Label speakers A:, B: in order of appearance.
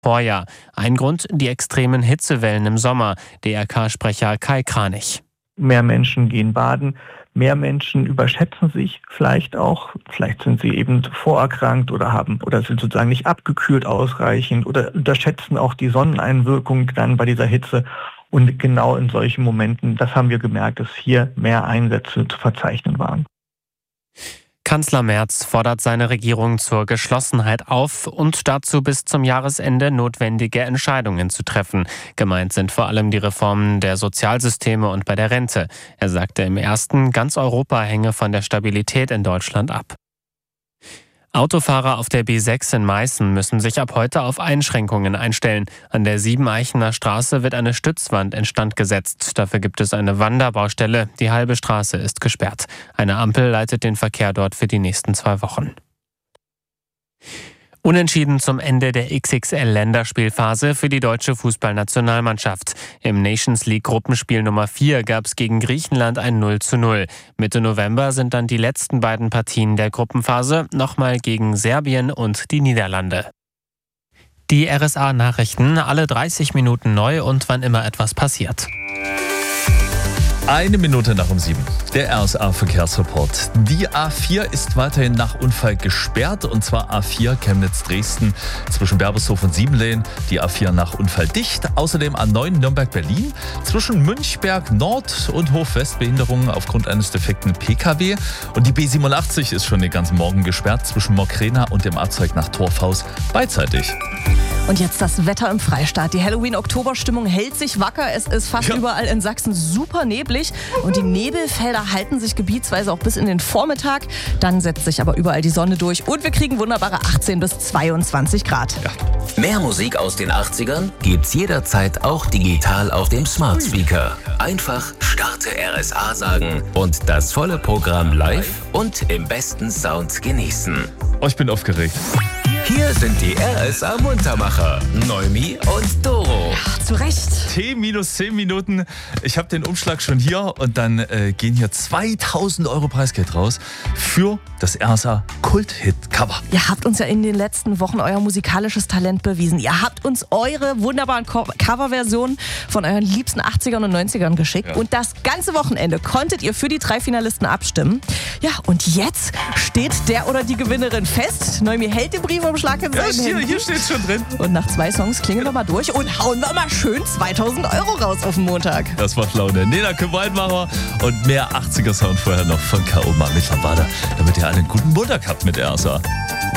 A: Vorjahr. Ein Grund, die extremen Hitzewellen im Sommer. DRK-Sprecher Kai Kranich.
B: Mehr Menschen gehen baden, mehr Menschen überschätzen sich vielleicht auch. Vielleicht sind sie eben vorerkrankt oder sind sozusagen nicht abgekühlt ausreichend oder unterschätzen auch die Sonneneinwirkung dann bei dieser Hitze. Und genau in solchen Momenten, das haben wir gemerkt, dass hier mehr Einsätze zu verzeichnen waren.
A: Kanzler Merz fordert seine Regierung zur Geschlossenheit auf und dazu bis zum Jahresende notwendige Entscheidungen zu treffen. Gemeint sind vor allem die Reformen der Sozialsysteme und bei der Rente. Er sagte im ersten, ganz Europa hänge von der Stabilität in Deutschland ab. Autofahrer auf der B6 in Meißen müssen sich ab heute auf Einschränkungen einstellen. An der Siebeneichener Straße wird eine Stützwand instand gesetzt. Dafür gibt es eine Wanderbaustelle. Die halbe Straße ist gesperrt. Eine Ampel leitet den Verkehr dort für die nächsten 2 Wochen. Unentschieden zum Ende der XXL-Länderspielphase für die deutsche Fußballnationalmannschaft. Im Nations League Gruppenspiel Nummer 4 gab es gegen Griechenland ein 0:0. Mitte November sind dann die letzten beiden Partien der Gruppenphase, nochmal gegen Serbien und die Niederlande. Die RSA-Nachrichten, alle 30 Minuten neu und wann immer etwas passiert.
C: 1 Minute nach um 7. Der RSA-Verkehrsreport. Die A4 ist weiterhin nach Unfall gesperrt, und zwar A4 Chemnitz-Dresden zwischen Berbershof und Siebenlehn. Die A4 nach Unfall dicht. Außerdem A9 Nürnberg-Berlin zwischen Münchberg Nord und Hof-West Behinderungen aufgrund eines defekten PKW. Und die B87 ist schon den ganzen Morgen gesperrt zwischen Morkrena und dem Abzweig nach Torfhaus beidseitig.
D: Und jetzt das Wetter im Freistaat. Die Halloween-Oktoberstimmung hält sich wacker. Es ist fast überall in Sachsen super neblig. Und die Nebelfelder halten sich gebietsweise auch bis in den Vormittag. Dann setzt sich aber überall die Sonne durch. Und wir kriegen wunderbare 18 bis 22 Grad.
E: Ja. Mehr Musik aus den 80ern gibt's jederzeit auch digital auf dem Smart Speaker. Einfach Starte RSA sagen und das volle Programm live und im besten Sound genießen.
C: Oh, ich bin aufgeregt.
E: Hier sind die RSA Muntermacher, Noemi und Doro.
D: Ja, zu Recht.
C: T minus 10 Minuten. Ich habe den Umschlag schon hier und dann gehen hier 2000 € Preisgeld raus für das RSA Kult-Hit-Cover.
D: Ihr habt uns ja in den letzten Wochen euer musikalisches Talent bewiesen. Ihr habt uns eure wunderbaren Coverversionen von euren liebsten 80ern und 90ern geschickt. Ja. Und das ganze Wochenende konntet ihr für die 3 Finalisten abstimmen. Ja, und jetzt steht der oder die Gewinnerin fest. Noemi hält den Briefumschlag in seinen Händen.
C: Hier steht schon drin.
D: Und nach 2 Songs klingen wir mal durch und hauen wir mal schön 2000 € raus auf den Montag.
C: Das macht Laune. Nena Kümm-Weidmacher und mehr 80er-Sound vorher noch von K.O. Mit Lambada, damit ihr einen guten Montag habt mit RSA.